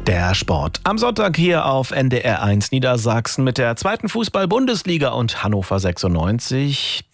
Der Sport. Am Sonntag hier auf NDR1 Niedersachsen mit der zweiten Fußball-Bundesliga und Hannover 96.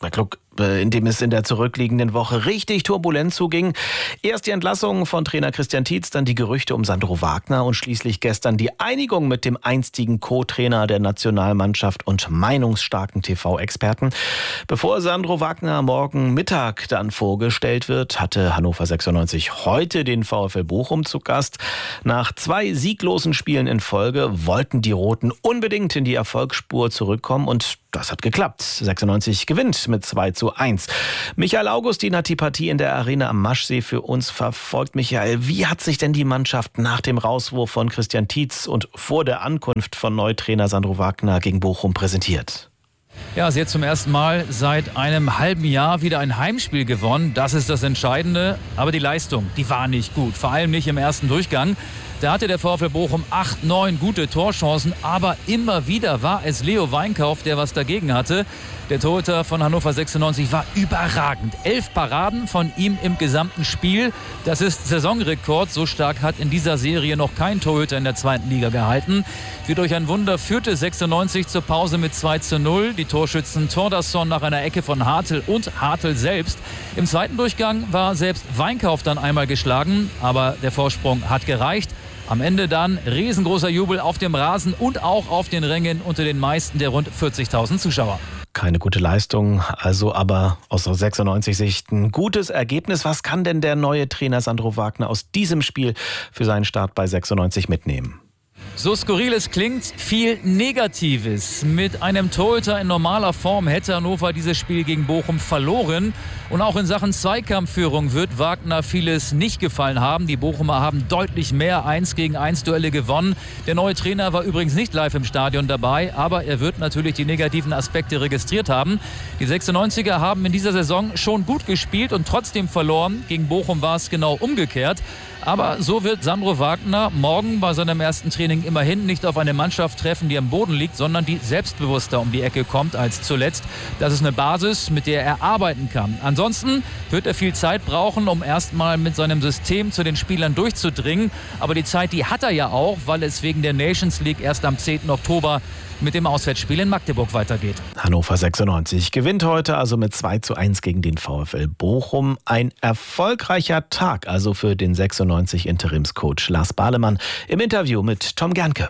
In dem es in der zurückliegenden Woche richtig turbulent zuging. Erst die Entlassung von Trainer Christian Tietz, dann die Gerüchte um Sandro Wagner und schließlich gestern die Einigung mit dem einstigen Co-Trainer der Nationalmannschaft und meinungsstarken TV-Experten. Bevor Sandro Wagner morgen Mittag dann vorgestellt wird, hatte Hannover 96 heute den VfL Bochum zu Gast. Nach 2 sieglosen Spielen in Folge wollten die Roten unbedingt in die Erfolgsspur zurückkommen und das hat geklappt. 96 gewinnt mit 2:1. Michael Augustin hat die Partie in der Arena am Maschsee für uns verfolgt. Michael, wie hat sich denn die Mannschaft nach dem Rauswurf von Christian Tietz und vor der Ankunft von Neutrainer Sandro Wagner gegen Bochum präsentiert? Ja, sie hat zum ersten Mal seit einem halben Jahr wieder ein Heimspiel gewonnen. Das ist das Entscheidende. Aber die Leistung, die war nicht gut. Vor allem nicht im ersten Durchgang. Da hatte der VfL Bochum 8, 9 gute Torchancen. Aber immer wieder war es Leo Weinkauf, der was dagegen hatte. Der Torhüter von Hannover 96 war überragend. 11 Paraden von ihm im gesamten Spiel. Das ist Saisonrekord. So stark hat in dieser Serie noch kein Torhüter in der zweiten Liga gehalten. Wie durch ein Wunder führte 96 zur Pause mit 2:0. Die Torschützen Thordarson nach einer Ecke von Hartl und Hartl selbst. Im zweiten Durchgang war selbst Weinkauf dann einmal geschlagen. Aber der Vorsprung hat gereicht. Am Ende dann riesengroßer Jubel auf dem Rasen und auch auf den Rängen unter den meisten der rund 40.000 Zuschauer. Keine gute Leistung, also aber aus 96 Sicht ein gutes Ergebnis. Was kann denn der neue Trainer Sandro Wagner aus diesem Spiel für seinen Start bei 96 mitnehmen? So skurril es klingt, viel Negatives. Mit einem Torhüter in normaler Form hätte Hannover dieses Spiel gegen Bochum verloren. Und auch in Sachen Zweikampfführung wird Wagner vieles nicht gefallen haben. Die Bochumer haben deutlich mehr 1-gegen-1 Duelle gewonnen. Der neue Trainer war übrigens nicht live im Stadion dabei, aber er wird natürlich die negativen Aspekte registriert haben. Die 96er haben in dieser Saison schon gut gespielt und trotzdem verloren. Gegen Bochum war es genau umgekehrt. Aber so wird Sandro Wagner morgen bei seinem ersten Training immerhin nicht auf eine Mannschaft treffen, die am Boden liegt, sondern die selbstbewusster um die Ecke kommt als zuletzt. Das ist eine Basis, mit der er arbeiten kann. Ansonsten wird er viel Zeit brauchen, um erstmal mit seinem System zu den Spielern durchzudringen. Aber die Zeit, die hat er ja auch, weil es wegen der Nations League erst am 10. Oktober mit dem Auswärtsspiel in Magdeburg weitergeht. Hannover 96 gewinnt heute also mit 2:1 gegen den VfL Bochum. Ein erfolgreicher Tag also für den 96 Interimscoach Lars Balemann im Interview mit Tom Gernke.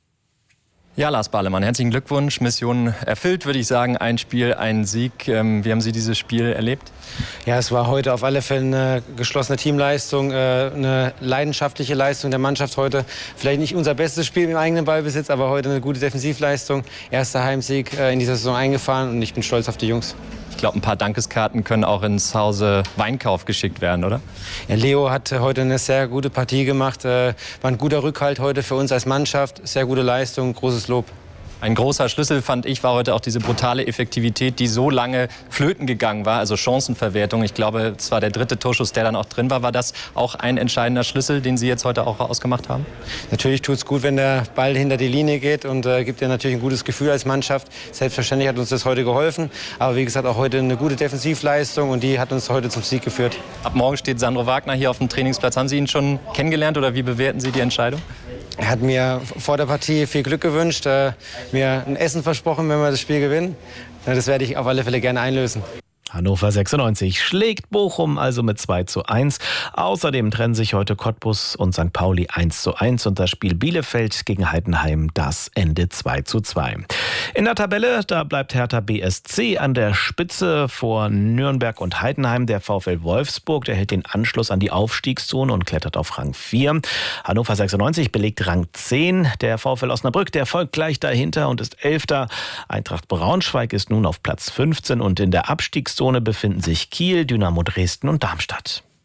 Ja, Lars Balemann, herzlichen Glückwunsch. Mission erfüllt, würde ich sagen. Ein Spiel, ein Sieg. Wie haben Sie dieses Spiel erlebt? Ja, es war heute auf alle Fälle eine geschlossene Teamleistung, eine leidenschaftliche Leistung der Mannschaft heute. Vielleicht nicht unser bestes Spiel im eigenen Ballbesitz, aber heute eine gute Defensivleistung. Erster Heimsieg in dieser Saison eingefahren und ich bin stolz auf die Jungs. Ich glaube, ein paar Dankeskarten können auch ins Hause Weinkauf geschickt werden, oder? Ja, Leo hat heute eine sehr gute Partie gemacht. War ein guter Rückhalt heute für uns als Mannschaft. Sehr gute Leistung, großes Lob. Ein großer Schlüssel, fand ich, war heute auch diese brutale Effektivität, die so lange flöten gegangen war, also Chancenverwertung. Ich glaube, es war der 3. Torschuss, der dann auch drin war. War das auch ein entscheidender Schlüssel, den Sie jetzt heute auch ausgemacht haben? Natürlich tut es gut, wenn der Ball hinter die Linie geht und gibt ja natürlich ein gutes Gefühl als Mannschaft. Selbstverständlich hat uns das heute geholfen. Aber wie gesagt, auch heute eine gute Defensivleistung und die hat uns heute zum Sieg geführt. Ab morgen steht Sandro Wagner hier auf dem Trainingsplatz. Haben Sie ihn schon kennengelernt oder wie bewerten Sie die Entscheidung? Er hat mir vor der Partie viel Glück gewünscht, mir ein Essen versprochen, wenn wir das Spiel gewinnen. Das werde ich auf alle Fälle gerne einlösen. Hannover 96 schlägt Bochum also mit 2:1. Außerdem trennen sich heute Cottbus und St. Pauli 1:1 und das Spiel Bielefeld gegen Heidenheim, das Ende 2:2. In der Tabelle, da bleibt Hertha BSC an der Spitze vor Nürnberg und Heidenheim. Der VfL Wolfsburg, der hält den Anschluss an die Aufstiegszone und klettert auf Rang 4. Hannover 96 belegt Rang 10. Der VfL Osnabrück, der folgt gleich dahinter und ist 11. Eintracht Braunschweig ist nun auf Platz 15 und in der Abstiegszone befinden sich Kiel, Dynamo Dresden und Darmstadt.